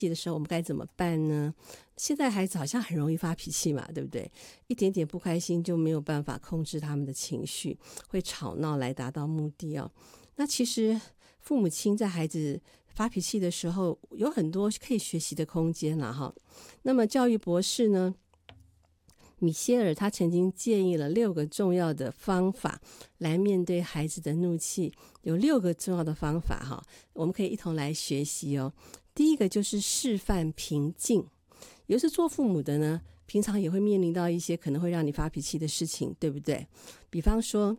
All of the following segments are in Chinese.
的时候我们该怎么办呢？现在孩子好像很容易发脾气嘛，对不对？一点点不开心就没有办法控制他们的情绪，会吵闹来达到目的哦。那其实父母亲在孩子发脾气的时候有很多可以学习的空间啦哈。那么教育博士呢，米歇尔他曾经建议了6个重要的方法来面对孩子的怒气，有6个重要的方法哈，我们可以一同来学习哦。第一个就是示范平静，有时做父母的呢，平常也会面临到一些可能会让你发脾气的事情，对不对？比方说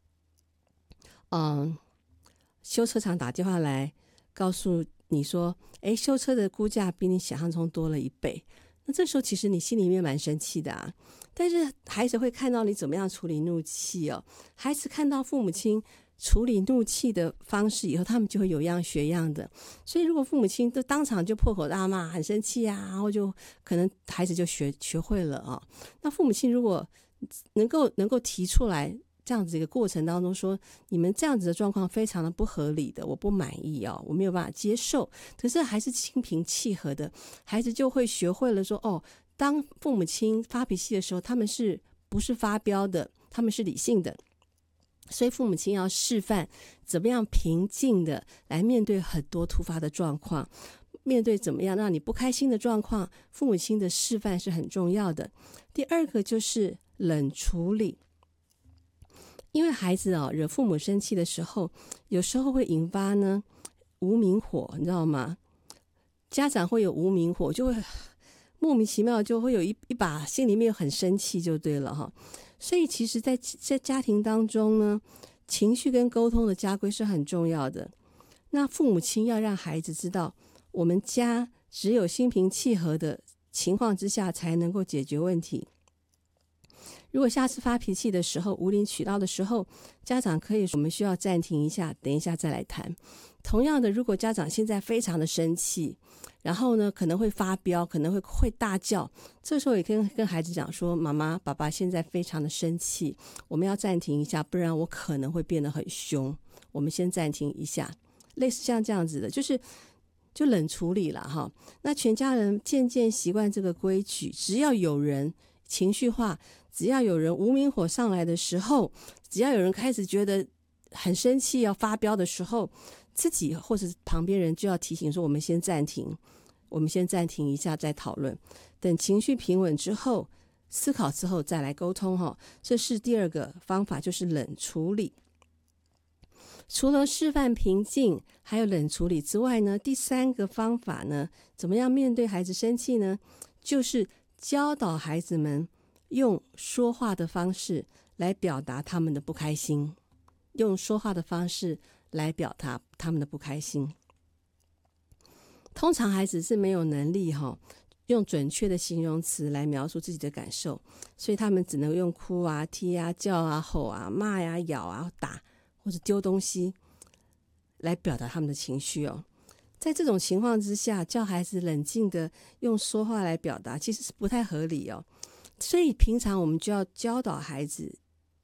修车厂打电话来告诉你说，修车的估价比你想象中多了1倍，那这时候其实你心里面蛮生气的啊，但是孩子会看到你怎么样处理怒气哦。孩子看到父母亲处理怒气的方式以后，他们就会有样学样的。所以如果父母亲都当场就破口大骂，很生气啊，然后就可能孩子就学会了啊。那父母亲如果能够提出来这样子一个过程当中说，你们这样子的状况非常的不合理的，我不满意哦，我没有办法接受，可是还是心平气和的，孩子就会学会了说，当父母亲发脾气的时候，他们是不是发飙的，他们是理性的。所以父母亲要示范怎么样平静的来面对很多突发的状况，面对怎么样让你不开心的状况，父母亲的示范是很重要的。第二个就是冷处理，因为孩子惹父母生气的时候，有时候会引发呢无名火，你知道吗？家长会有无名火，就会莫名其妙就会有一把心里面很生气就对了哈。所以其实在家庭当中呢，情绪跟沟通的家规是很重要的。那父母亲要让孩子知道，我们家只有心平气和的情况之下才能够解决问题。如果下次发脾气的时候无理取闹的时候，家长可以说我们需要暂停一下，等一下再来谈。同样的，如果家长现在非常的生气，然后呢可能会发飙，可能会大叫，这时候也跟孩子讲说，妈妈爸爸现在非常的生气，我们要暂停一下，不然我可能会变得很凶，我们先暂停一下。类似像这样子的，就冷处理了哈。那全家人渐渐习惯这个规矩，只要有人情绪化，只要有人无名火上来的时候，只要有人开始觉得很生气要发飙的时候，自己或者旁边人就要提醒说，我们先暂停一下再讨论，等情绪平稳之后，思考之后再来沟通哈。这是第二个方法，就是冷处理。除了示范平静还有冷处理之外呢，第3个方法呢，怎么样面对孩子生气呢？就是教导孩子们用说话的方式来表达他们的不开心，用说话的方式来表达他们的不开心。通常孩子是没有能力用准确的形容词来描述自己的感受，所以他们只能用哭啊、踢啊、叫啊、吼啊、骂呀、咬啊、打或者丢东西来表达他们的情绪哦。在这种情况之下，叫孩子冷静的用说话来表达，其实是不太合理哦。所以平常我们就要教导孩子，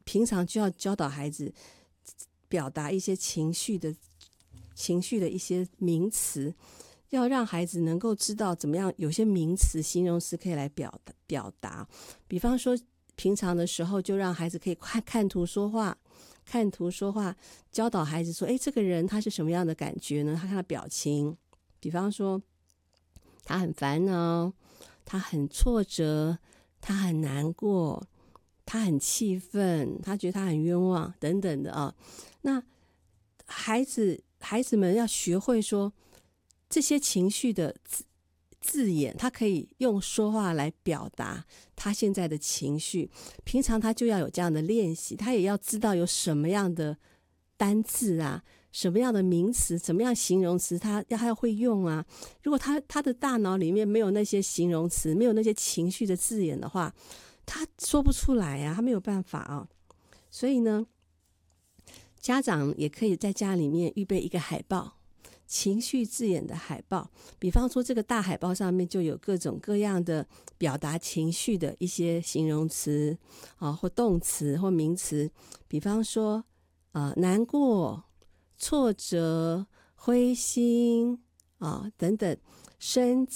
表达一些情绪的一些名词，要让孩子能够知道怎么样有些名词形容词可以来表达。比方说平常的时候就让孩子可以看图说话，教导孩子说，这个人他是什么样的感觉呢？他看他表情，比方说他很烦恼，他很挫折，他很难过，他很气愤，他觉得他很冤枉等等的啊。那孩子们要学会说这些情绪的字眼，他可以用说话来表达他现在的情绪。平常他就要有这样的练习，他也要知道有什么样的单字啊，什么样的名词，什么样形容词他要会用啊。如果他的大脑里面没有那些形容词，没有那些情绪的字眼的话，他说不出来啊，他没有办法啊。所以呢，家长也可以在家里面预备一个海报，情绪字眼的海报。比方说这个大海报上面就有各种各样的表达情绪的一些形容词或动词或名词。比方说难过、挫折、灰心等等，生